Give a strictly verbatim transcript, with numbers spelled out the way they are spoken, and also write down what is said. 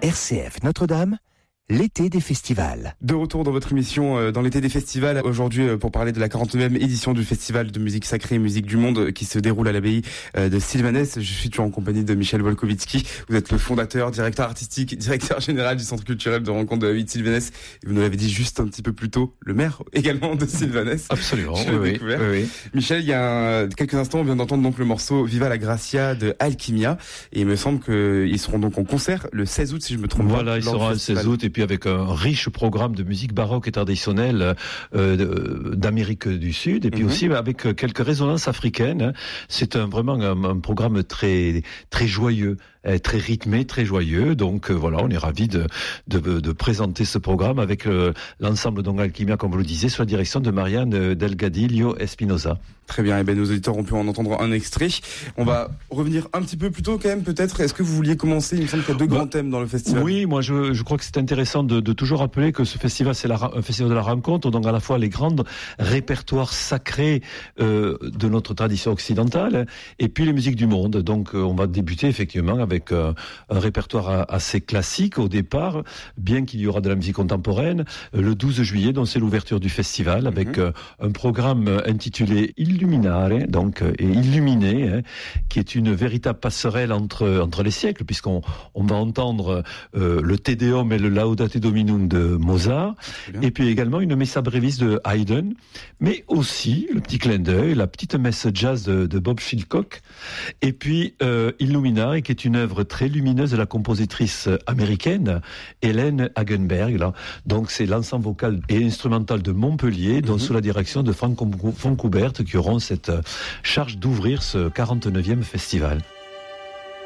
R C F Notre-Dame, l'été des festivals. De retour dans votre émission euh, dans l'été des festivals, aujourd'hui euh, pour parler de la quarante-neuvième édition du festival de musique sacrée et musique du monde euh, qui se déroule à l'abbaye euh, de Sylvanès. Je suis toujours en compagnie de Michel Wolkowicki. Vous êtes le fondateur, directeur artistique, directeur général du centre culturel de rencontre de l'abbaye de Sylvanès. Et vous nous l'avez dit juste un petit peu plus tôt, le maire également de Sylvanès. Absolument, Je l'ai oui, découvert. oui, oui. Michel, il y a un, quelques instants, on vient d'entendre donc le morceau Viva la Gracia de Alchimia. Et il me semble qu'ils seront donc en concert le seize août, si je me trompe voilà, pas. Voilà, il sera le seize août, et puis avec un riche programme de musique baroque et traditionnelle euh, d'Amérique du Sud, et puis mm-hmm. aussi avec quelques résonances africaines. C'est un, vraiment un, un programme très très joyeux, très rythmé, très joyeux. Donc euh, voilà, on est ravis de, de de présenter ce programme avec euh, l'ensemble donc Alchimia, comme vous le disiez, sous la direction de Marianne Delgadillo Espinosa. Très bien, et ben nos auditeurs ont pu en entendre un extrait. On va revenir un petit peu plus tôt quand même, peut-être. Est-ce que vous vouliez commencer? Il me semble qu'il y a deux bah, grands thèmes dans le festival. Oui, moi je, je crois que c'est intéressant de, de toujours rappeler que ce festival, c'est la, un festival de la rencontre, donc à la fois les grands répertoires sacrés euh, de notre tradition occidentale, et puis les musiques du monde. Donc euh, on va débuter effectivement avec euh, un répertoire assez classique au départ, bien qu'il y aura de la musique contemporaine, euh, le douze juillet, donc c'est l'ouverture du festival, avec mm-hmm. euh, un programme intitulé Illuminare, donc et illuminé, hein, qui est une véritable passerelle entre entre les siècles, puisqu'on on va entendre euh, le Te Deum et le Laudate Dominum de Mozart, et puis également une Messa Brevis de Haydn, mais aussi le petit clin d'œil, la petite messe jazz de, de Bob Philcock, et puis euh, Illuminare, qui est une œuvre très lumineuse de la compositrice américaine Hélène Hagenberg. Là. Donc c'est l'ensemble vocal et instrumental de Montpellier, dont mm-hmm. sous la direction de Franck Foncoubert, qui auront cette charge d'ouvrir ce quarante-neuvième festival.